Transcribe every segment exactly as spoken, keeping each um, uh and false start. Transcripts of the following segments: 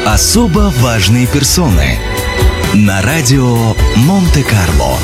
Особо важные персоны на радио Монте-Карло.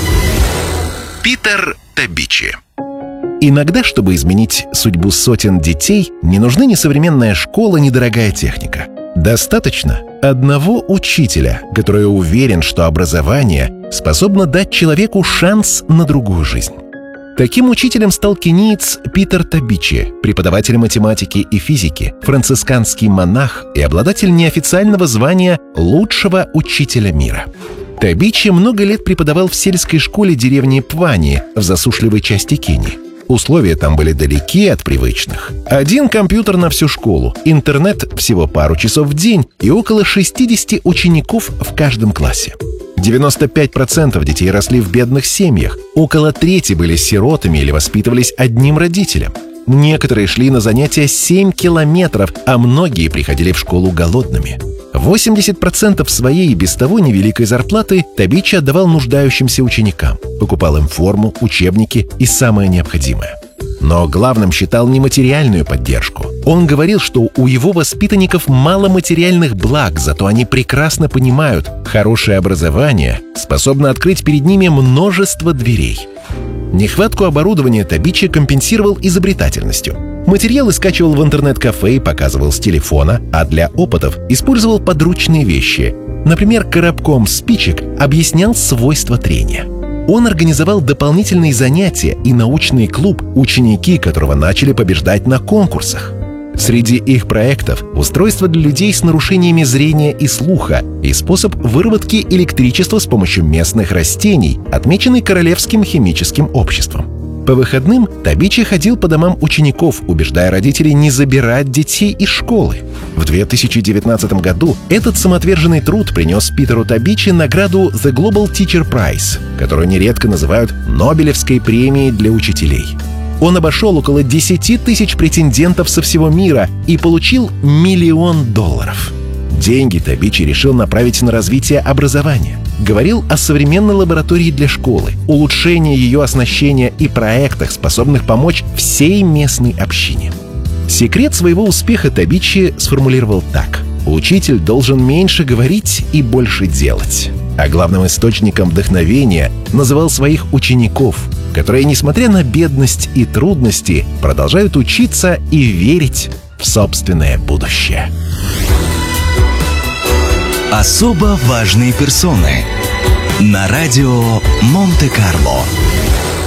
Питер Табичи. Иногда, чтобы изменить судьбу сотен детей, не нужны ни современная школа, ни дорогая техника. Достаточно одного учителя, который уверен, что образование способно дать человеку шанс на другую жизнь. Таким учителем стал кениец Питер Табичи, преподаватель математики и физики, францисканский монах и обладатель неофициального звания лучшего учителя мира. Табичи много лет преподавал в сельской школе деревни Пвани в засушливой части Кении. Условия там были далеки от привычных. Один компьютер на всю школу, интернет всего пару часов в день и около шестьдесят учеников в каждом классе. девяносто пять процентов детей росли в бедных семьях, около трети были сиротами или воспитывались одним родителем. Некоторые шли на занятия семь километров, а многие приходили в школу голодными. восемьдесят процентов своей и без того невеликой зарплаты Табичи отдавал нуждающимся ученикам, покупал им форму, учебники и самое необходимое. Но главным считал не материальную поддержку. Он говорил, что у его воспитанников мало материальных благ, зато они прекрасно понимают, хорошее образование способно открыть перед ними множество дверей. Нехватку оборудования Табичи компенсировал изобретательностью. Материалы скачивал в интернет-кафе и показывал с телефона, а для опытов использовал подручные вещи. Например, коробком спичек объяснял свойства трения. Он организовал дополнительные занятия и научный клуб, ученики которого начали побеждать на конкурсах. Среди их проектов – устройство для людей с нарушениями зрения и слуха и способ выработки электричества с помощью местных растений, отмеченный Королевским химическим обществом. По выходным Табичи ходил по домам учеников, убеждая родителей не забирать детей из школы. В две тысячи девятнадцатом году этот самоотверженный труд принес Питеру Табичи награду The Global Teacher Prize, которую нередко называют Нобелевской премией для учителей. Он обошел около десяти тысяч претендентов со всего мира и получил миллион долларов. Деньги Табичи решил направить на развитие образования. Говорил о современной лаборатории для школы, улучшении ее оснащения и проектах, способных помочь всей местной общине. Секрет своего успеха Табичи сформулировал так: учитель должен меньше говорить и больше делать. А главным источником вдохновения называл своих учеников, которые, несмотря на бедность и трудности, продолжают учиться и верить в собственное будущее. Особо важные персоны на радио Монте-Карло.